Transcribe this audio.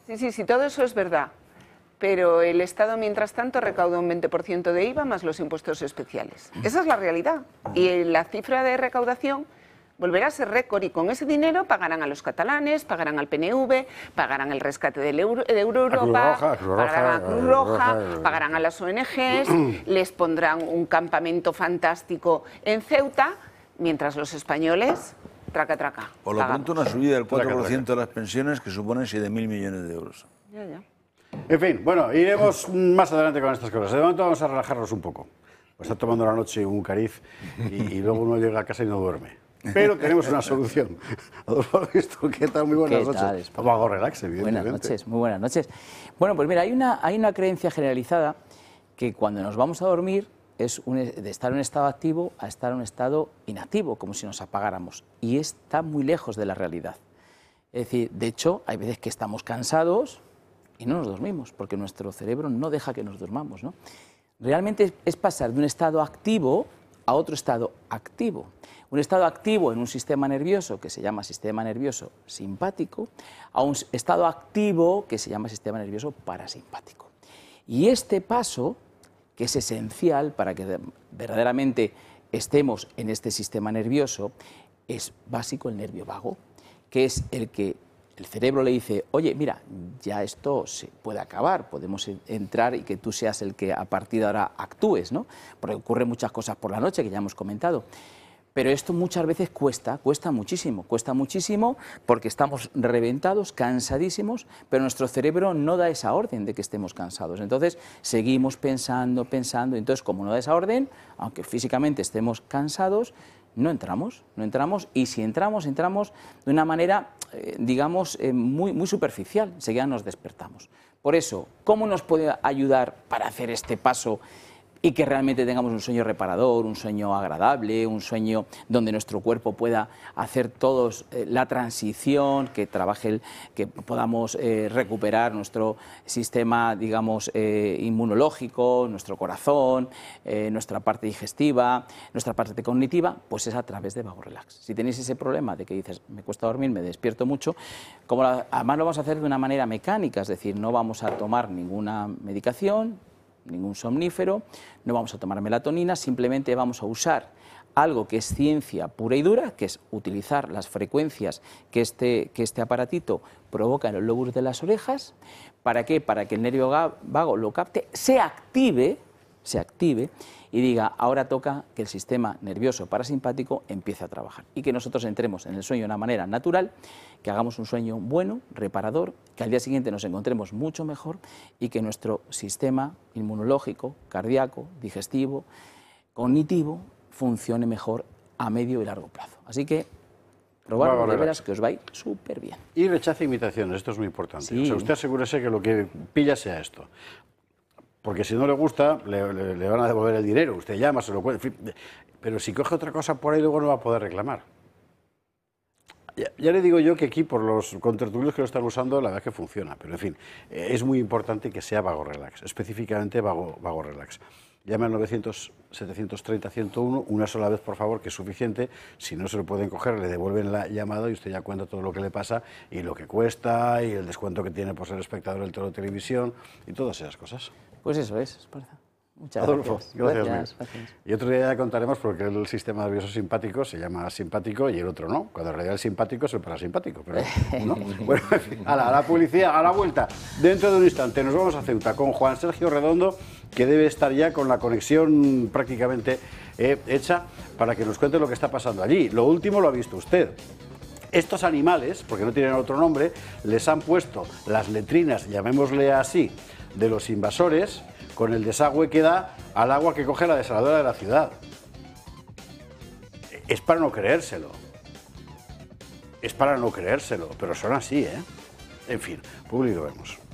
Sí, todo eso es verdad. Pero el Estado, mientras tanto, recauda un 20% de IVA más los impuestos especiales. Esa es la realidad. Y la cifra de recaudación volverá a ser récord y con ese dinero pagarán a los catalanes, pagarán al PNV, pagarán el rescate de Europa, pagarán a Cruz Roja, pagarán a las ONGs, les pondrán un campamento fantástico en Ceuta, mientras los españoles, traca. Por lo pronto una subida del 4% de las pensiones que suponen 7.000 millones de euros. Ya. En fin, bueno, iremos más adelante con estas cosas. De momento vamos a relajarnos un poco. Pues está tomando la noche un cariz y luego uno llega a casa y no duerme. Pero tenemos una solución. Adolfo Augusto, ¿qué tal? Muy buenas noches. Vamos a Vago Relax, evidentemente. Buenas noches, muy buenas noches. Bueno, pues mira, hay una creencia generalizada que cuando nos vamos a dormir es de estar en un estado activo a estar en un estado inactivo, como si nos apagáramos. Y está muy lejos de la realidad. Es decir, de hecho, hay veces que estamos cansados y no nos dormimos, porque nuestro cerebro no deja que nos durmamos, ¿no? Realmente es pasar de un estado activo a otro estado activo. Un estado activo en un sistema nervioso que se llama sistema nervioso simpático, a un estado activo que se llama sistema nervioso parasimpático. Y este paso, que es esencial para que verdaderamente estemos en este sistema nervioso, es básico el nervio vago, que es el que el cerebro le dice, oye, mira, ya esto se puede acabar, podemos entrar y que tú seas el que a partir de ahora actúes, ¿no? Porque ocurren muchas cosas por la noche que ya hemos comentado. Pero esto muchas veces cuesta muchísimo porque estamos reventados, cansadísimos, pero nuestro cerebro no da esa orden de que estemos cansados. Entonces seguimos pensando, entonces como no da esa orden, aunque físicamente estemos cansados, no entramos y si entramos de una manera, digamos, muy superficial, enseguida nos despertamos. Por eso, ¿cómo nos puede ayudar para hacer este paso y que realmente tengamos un sueño reparador, un sueño agradable, un sueño donde nuestro cuerpo pueda hacer todos la transición, que trabaje, que podamos recuperar nuestro sistema, digamos, inmunológico, nuestro corazón, nuestra parte digestiva, nuestra parte cognitiva? Pues es a través de Vago Relax. Si tenéis ese problema de que dices, me cuesta dormir, me despierto mucho, además lo vamos a hacer de una manera mecánica, es decir, no vamos a tomar ninguna medicación, ningún somnífero, no vamos a tomar melatonina, simplemente vamos a usar algo que es ciencia pura y dura, que es utilizar las frecuencias que este aparatito provoca en los lóbulos de las orejas. ¿Para qué? Para que el nervio vago lo capte, se active y diga, ahora toca que el sistema nervioso parasimpático empiece a trabajar y que nosotros entremos en el sueño de una manera natural, que hagamos un sueño bueno, reparador, que al día siguiente nos encontremos mucho mejor y que nuestro sistema inmunológico, cardíaco, digestivo, cognitivo, funcione mejor a medio y largo plazo. Así que probarlo, de veras que os va a ir súper bien. Y rechace imitaciones, esto es muy importante. Sí. O sea, usted asegúrese que lo que pilla sea esto. Porque si no le gusta, le van a devolver el dinero. Usted llama, se lo cuenta. Pero si coge otra cosa por ahí, luego no va a poder reclamar. Ya le digo yo que aquí, por los contertulios que lo están usando, la verdad es que funciona. Pero, en fin, es muy importante que sea Vago Relax, específicamente Vago Relax. Llame al 900-730-101, una sola vez, por favor, que es suficiente. Si no se lo pueden coger, le devuelven la llamada y usted ya cuenta todo lo que le pasa y lo que cuesta y el descuento que tiene por ser espectador del Toro Televisión y todas esas cosas. Pues eso es, Esparza. Muchas Adolfo, gracias. Y otro día ya contaremos porque el sistema nervioso simpático se llama simpático y el otro no, cuando en realidad el simpático es el parasimpático. Pero, ¿no? Bueno, en fin, a la publicidad, a la vuelta. Dentro de un instante nos vamos a Ceuta con Juan Sergio Redondo, que debe estar ya con la conexión prácticamente hecha para que nos cuente lo que está pasando allí. Lo último lo ha visto usted. Estos animales, porque no tienen otro nombre, les han puesto las letrinas, llamémosle así, de los invasores, con el desagüe que da al agua que coge la desaladora de la ciudad. Es para no creérselo. Es para no creérselo, pero son así, ¿eh? En fin, público vemos.